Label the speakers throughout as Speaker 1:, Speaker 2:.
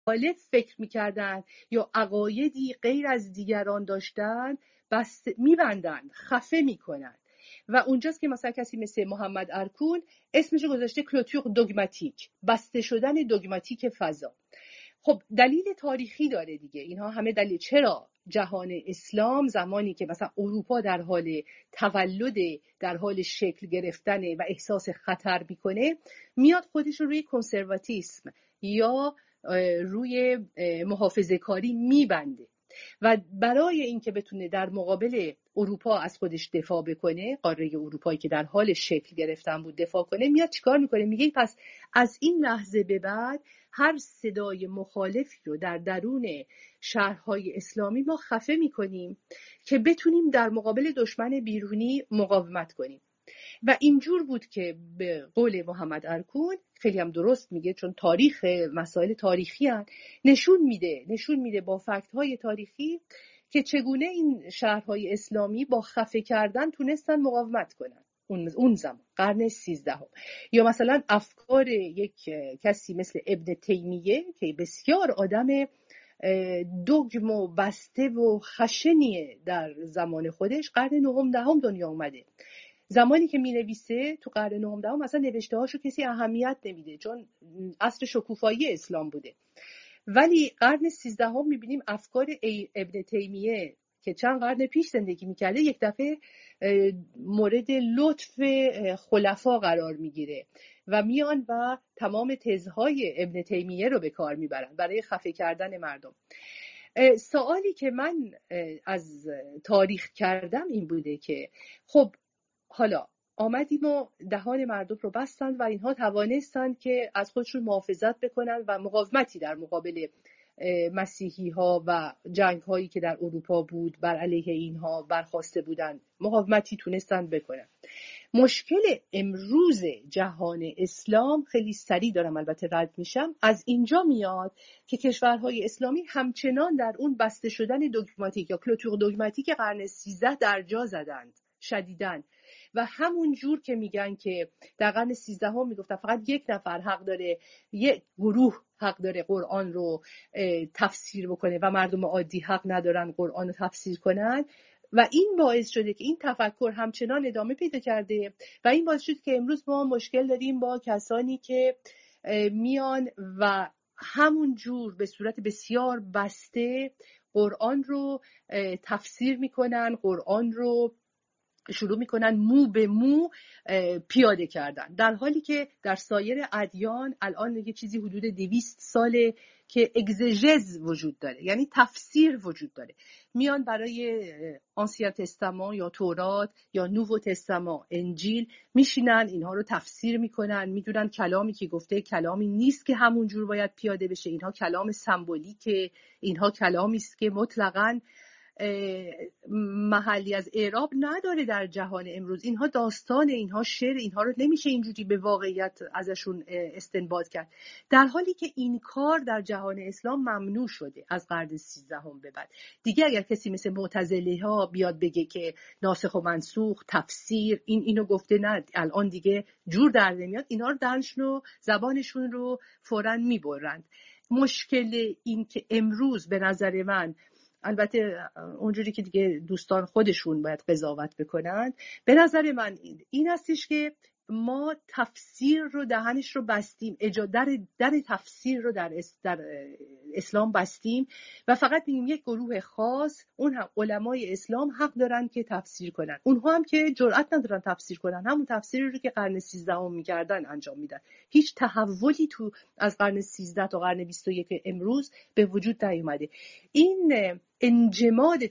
Speaker 1: فکر میکردن یا عقایدی غیر از دیگران داشتن بس میبندن، خفه میکنن. و اونجاست که مثلا کسی مثل محمد ارکون اسمشو گذاشته کلوتور دوگماتیک، بسته شدن دوگماتیک فضا. خب دلیل تاریخی داره دیگه، اینها همه دلیل. چرا جهان اسلام زمانی که مثلا اروپا در حال تولد، در حال شکل گرفتن و احساس خطر میکنه، میاد خودش رو روی کنسرواتیسم یا روی محافظه کاری میبنده و برای اینکه بتونه در مقابل اروپا از خودش دفاع بکنه، قاره اروپایی که در حال شکل گرفتن بود دفاع کنه، میاد چیکار میکنه؟ میگه پس از این لحظه به بعد هر صدای مخالفی رو در درون شهرهای اسلامی ما خفه میکنیم که بتونیم در مقابل دشمن بیرونی مقاومت کنیم. و اینجور بود که به قول محمد ارکون، خیلی هم درست میگه چون تاریخ، مسائل تاریخی هن، نشون میده با فکت های تاریخی که چگونه این شهرهای اسلامی با خفه کردن تونستن مقاومت کنن اون زمان، قرن 13. یا مثلا افکار یک کسی مثل ابن تیمیه که بسیار آدم دوگم و بسته و خشنیه در زمان خودش، قرن 9 10 دنیا اومده. زمانی که می‌نویسه تو قرن 9 10 مثلا نوشته‌هاشو کسی اهمیت نمیده چون عصر شکوفایی اسلام بوده. ولی قرن 13 می‌بینیم افکار ابن تیمیه که چند قرن پیش زندگی می‌کرده یک دفعه مورد لطف خلفا قرار می‌گیره و میان و تمام تزهای ابن تیمیه رو به کار می‌برن برای خفه کردن مردم. سوالی که من از تاریخ کردم این بوده که خب حالا آمدیم و دهان مردم رو بستند و اینها توانستند که از خودشون محافظت بکنن و مقاومتی در مقابل مسیحی ها و جنگ هایی که در اروپا بود بر علیه اینها برخاسته بودن، مقاومتی تونستند بکنن. مشکل امروز جهان اسلام، خیلی سریع دارم البته رد میشم، از اینجا میاد که کشورهای اسلامی همچنان در اون بسته شدن دوگماتیک یا کلوتور دوگماتیک قرن 13 در جا زدند شدیداً. و همون جور که میگن که در قرن 13 میگفتن فقط یک نفر حق داره، یک گروه حق داره قرآن رو تفسیر بکنه و مردم عادی حق ندارن قرآن رو تفسیر کنن، و این باعث شده که این تفکر همچنان ادامه پیدا کرده و این باعث شده که امروز ما مشکل داریم با کسانی که میان و همون جور به صورت بسیار بسته قرآن رو تفسیر میکنن، قرآن رو شروع میکنن مو به مو پیاده کردن، در حالی که در سایر ادیان الان یه چیزی حدود 200 ساله که اگزژز وجود داره، یعنی تفسیر وجود داره. میان برای آنسیا تستمان یا تورات یا نوو تستمان انجیل میشینن اینها رو تفسیر میکنن، میدونن کلامی که گفته کلامی نیست که همون جور باید پیاده بشه، اینها کلام سمبولیکه، اینها کلامی است که مطلقاً محلی از اعراب نداره در جهان امروز. اینها داستان، اینها شعر، اینها رو نمیشه اینجوری به واقعیت ازشون استنباط کرد، در حالی که این کار در جهان اسلام ممنوع شده از قرن 13 به بعد. دیگه اگر کسی مثل معتزله ها بیاد بگه که ناسخ و منسوخ، تفسیر، اینو گفته، نه الان دیگه جور در نمیاد، اینا رو دانشون و زبانشون رو فوراً میبرند. مشکل این که امروز به نظر من، البته اونجوری که دیگه دوستان خودشون باید قضاوت بکنن، به نظر من این هستش که ما تفسیر رو دهنش رو بستیم، در تفسیر رو در اسلام بستیم و فقط میگیم یک گروه خاص، اون هم علمای اسلام حق دارن که تفسیر کنن. اونها هم که جرئت ندارن تفسیر کنن، همون تفسیری رو که قرن 13 میکردن انجام میدن. هیچ تحولی تو از قرن 13 تا قرن 21 امروز به وجود نیومده. این انجماد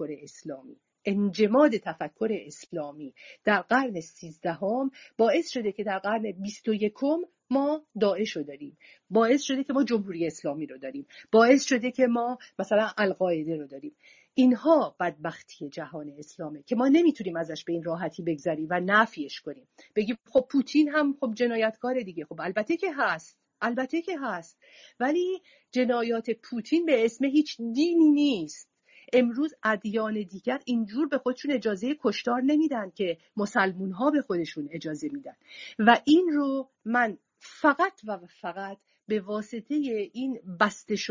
Speaker 1: تفکر اسلامی در قرن 13 باعث شده که در قرن 21 ما داعش رو داریم، باعث شده که ما جمهوری اسلامی رو داریم، باعث شده که ما مثلا القاعده رو داریم. اینها بدبختی جهان اسلامه که ما نمیتونیم ازش به این راحتی بگذریم و نفیش کنیم، بگیم خب پوتین هم خب جنایتکار دیگه. خب البته که هست، ولی جنایات پوتین به اسم هیچ دینی نیست. امروز ادیان دیگر اینجور به خودشون اجازه کشتار نمیدن که مسلمون ها به خودشون اجازه میدن و این رو من فقط به واسطه این بسته